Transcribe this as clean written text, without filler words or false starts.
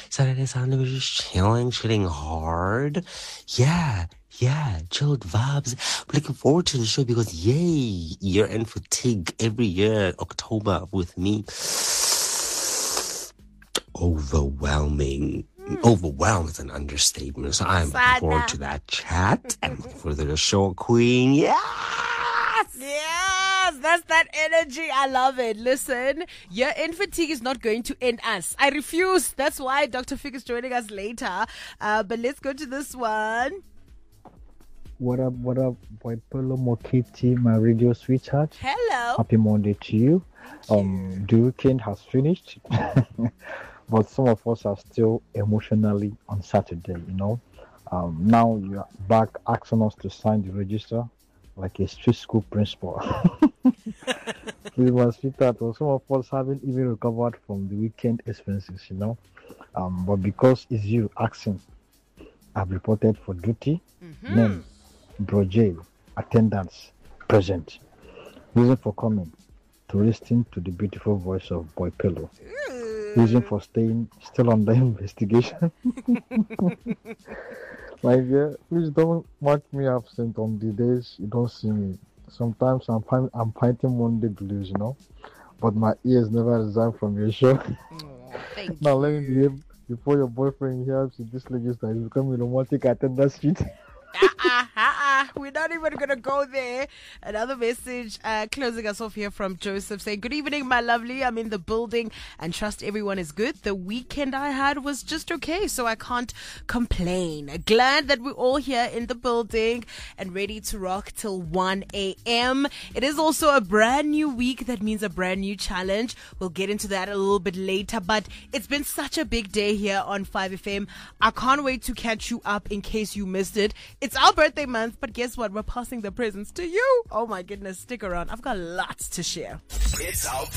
Saturday, Sunday, we're just chilling hard. Yeah, chilled vibes. We're looking forward to the show because, yay, year-end fatigue every year, October with me. Overwhelming. Overwhelmed is an understatement. So I'm looking forward to that chat and for the show, Queen. Yes, that's that energy. I love it. Listen, year-end fatigue is not going to end us. I refuse. That's why Dr. Fig is joining us later. But let's go to this one. What up, Boy Polo Mokiti, my radio sweetheart. Hello. Happy Monday to you. The weekend has finished, but some of us are still emotionally on Saturday, you know. Now you are back asking us to sign the register like a street school principal. Please, my sweetheart, some of us haven't even recovered from the weekend expenses, you know. But because it's you asking, I've reported for duty. Name, Broje, attendance, present. Reason for coming, to listen to the beautiful voice of Boy Pillow. Reason for staying still under investigation. Like, yeah, please don't mark me absent on the days you don't see me. Sometimes I'm fighting Monday blues, you know. But my ears never resign from your show. Now let me behave before your boyfriend hears this register. He's becoming romantic attendance street. We're not even going to go there. Another message closing us off here from Joseph saying, good evening, my lovely. I'm in the building and trust everyone is good. The weekend I had was just okay, so I can't complain. Glad that we're all here in the building and ready to rock till 1 a.m. It is also a brand new week. That means a brand new challenge. We'll get into that a little bit later, but it's been such a big day here on 5FM. I can't wait to catch you up in case you missed it. It's our birthday month, but guess what? We're passing the presents to you. Oh my goodness, stick around. I've got lots to share. It's our